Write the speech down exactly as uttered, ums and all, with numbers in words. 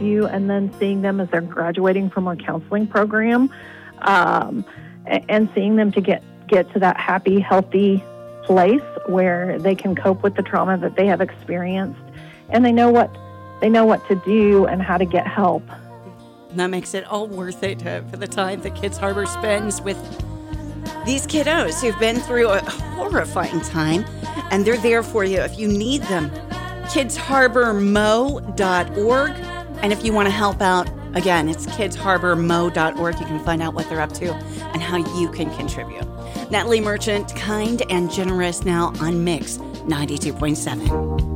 you and then seeing them as they're graduating from our counseling program, um, and seeing them to get, get to that happy, healthy place where they can cope with the trauma that they have experienced, and they know what they know what to do and how to get help. And that makes it all worth it uh, for the time that Kids Harbor spends with these kiddos who've been through a horrifying time, and they're there for you if you need them. kids harbor mo dot org, and if you want to help out, again, it's kids harbor mo dot org. You can find out what they're up to and how you can contribute. Natalie Merchant, kind and generous, now on Mix ninety-two point seven.